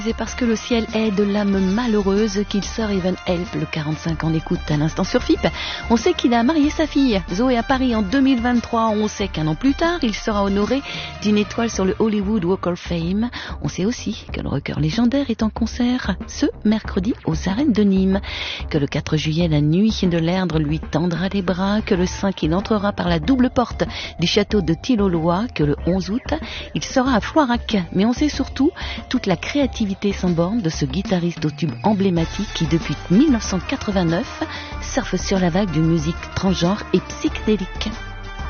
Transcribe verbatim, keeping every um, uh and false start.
C'est parce que le ciel est de l'âme malheureuse qu'il sort Even Help, le quarante-cinq ans d'écoute à l'instant sur F I P. On sait qu'il a marié sa fille, Zoé, à Paris en deux mille vingt-trois. On sait qu'un an plus tard, il sera honoré d'une étoile sur le Hollywood Walk of Fame. On sait aussi que le rocker légendaire est en concert ce mercredi aux arènes de Nîmes. Que le quatre juillet, la nuit de l'Erdre lui tendra les bras. Que le cinq, il entrera par la double porte du château de Tilloloy. Que le onze août, il sera à Floirac. Mais on sait surtout toute la créativité sans borne de ce guitariste au tube emblématique qui, depuis mille neuf cent quatre-vingt-neuf, surfe sur la vague d'une musique transgenre et psychédélique.